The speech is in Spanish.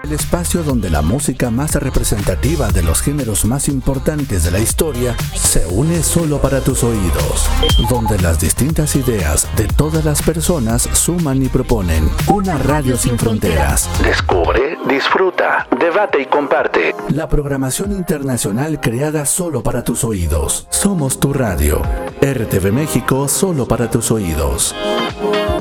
el espacio donde la música más representativa de los géneros más importantes de la historia se une solo para tus oídos, donde las distintas ideas de todas las personas suman y proponen una radio sin fronteras. Descubre, disfruta, debate y comparte la programación internacional creada solo para tus oídos. Somos tu radio, RTV México, solo para tus oídos.